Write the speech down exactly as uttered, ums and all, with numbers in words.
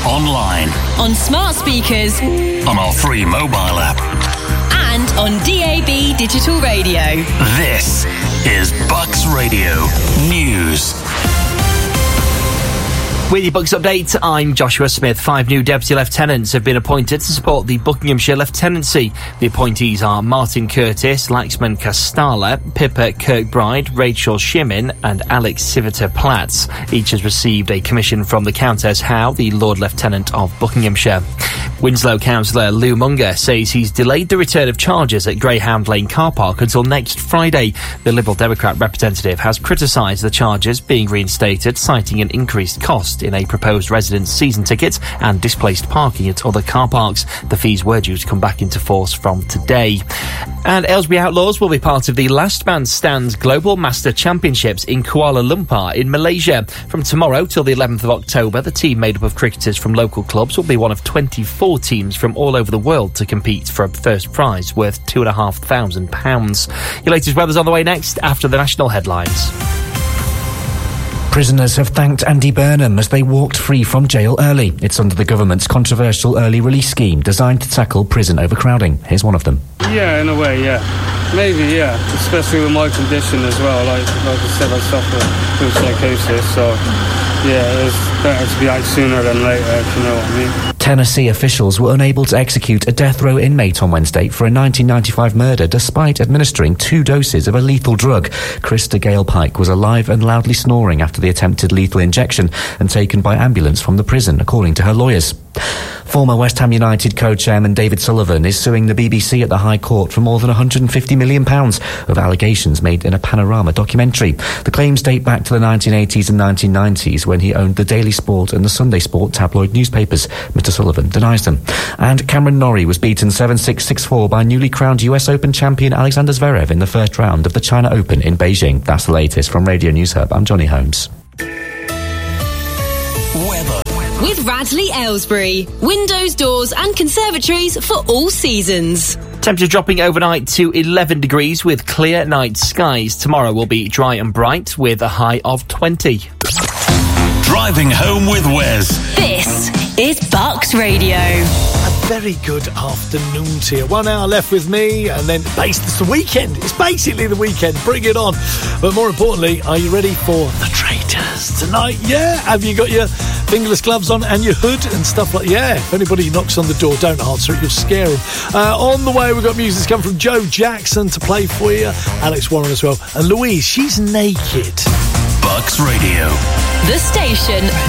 online, on smart speakers, on our free mobile app, and on D A B digital radio. This is Bucks Radio News. With your Bucks update, I'm Joshua Smith. Five new deputy lieutenants have been appointed to support the Buckinghamshire Lieutenancy. The appointees are Martin Curtis, Laxman Castala, Pippa Kirkbride, Rachel Shimin and Alex Civita Platts. Each has received a commission from the Countess Howe, the Lord Lieutenant of Buckinghamshire. Winslow councillor Lou Munger says he's delayed the return of charges at Greyhound Lane car park until next Friday. The Liberal Democrat representative has criticised the charges being reinstated, citing an increased cost in a proposed residents' season ticket and displaced parking at other car parks. The fees were due to come back into force from today. And Aylesbury Outlaws will be part of the Last Man Stands Global Master Championships in Kuala Lumpur in Malaysia. From tomorrow till the eleventh of October, the team made up of cricketers from local clubs will be one of twenty-four teams from all over the world to compete for a first prize worth two and a half thousand pounds. Your latest weather's on the way next after the national headlines. Prisoners have thanked Andy Burnham as they walked free from jail early. It's under the government's controversial early release scheme designed to tackle prison overcrowding. Here's one of them. Yeah, in a way, yeah. Maybe, yeah. Especially with my condition as well. Like, like I said, I suffer from psychosis, so yeah, it's better to be out sooner than later, if you know what I mean. Tennessee officials were unable to execute a death row inmate on Wednesday for a nineteen ninety-five murder despite administering two doses of a lethal drug. Krista Gale Pike was alive and loudly snoring after the attempted lethal injection and taken by ambulance from the prison, according to her lawyers. Former West Ham United co-chairman David Sullivan is suing the B B C at the High Court for more than one hundred fifty million pounds of allegations made in a Panorama documentary. The claims date back to the nineteen eighties and nineteen nineties when he owned the Daily Sport and the Sunday Sport tabloid newspapers. Mister Sullivan denies them. And Cameron Norrie was beaten seven six, six four by newly crowned U S Open champion Alexander Zverev in the first round of the China Open in Beijing. That's the latest from Radio News Hub. I'm Johnny Holmes. Weather. With Radley Aylesbury. Windows, doors and conservatories for all seasons. Temperature dropping overnight to eleven degrees with clear night skies. Tomorrow will be dry and bright with a high of twenty. Driving home with Wes. This is Bucks Radio. A very good afternoon to you. One hour left with me, and then base, it's the weekend. It's basically the weekend. Bring it on. But more importantly, are you ready for the Traitors tonight? Yeah? Have you got your fingerless gloves on and your hood and stuff like that? Yeah. If anybody knocks on the door, don't answer it. You'll scare him. Uh, on the way, we've got music to come from Joe Jackson to play for you. Alex Warren as well. And Louise, she's naked. Bucks Radio. The station